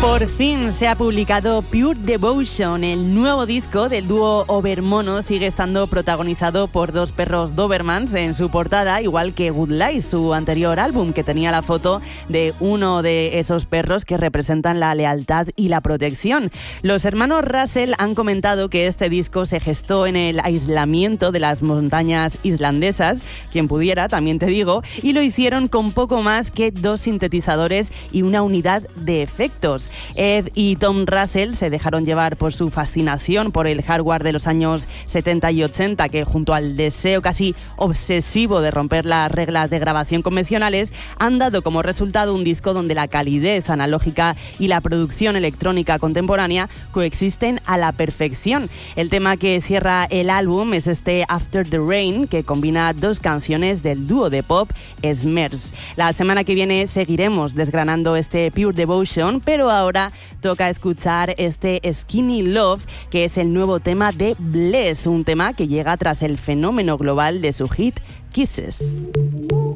Por fin se ha publicado Pure Devotion, el nuevo disco del dúo Overmono. Sigue estando protagonizado por dos perros Dobermans en su portada, igual que Good Life, su anterior álbum, que tenía la foto de uno de esos perros que representan la lealtad y la protección. Los hermanos Russell han comentado que este disco se gestó en el aislamiento de las montañas islandesas, quien pudiera, también te digo, y lo hicieron con poco más que 2 sintetizadores y una unidad de efectos. Ed y Tom Russell se dejaron llevar por su fascinación por el hardware de los años 70 y 80, que junto al deseo casi obsesivo de romper las reglas de grabación convencionales, han dado como resultado un disco donde la calidez analógica y la producción electrónica contemporánea coexisten a la perfección. El tema que cierra el álbum es este After the Rain, que combina 2 canciones del dúo de pop Smers. La semana que viene seguiremos desgranando este Pure Devotion, pero ahora toca escuchar este Skinny Love, que es el nuevo tema de Bless, un tema que llega tras el fenómeno global de su hit Kisses.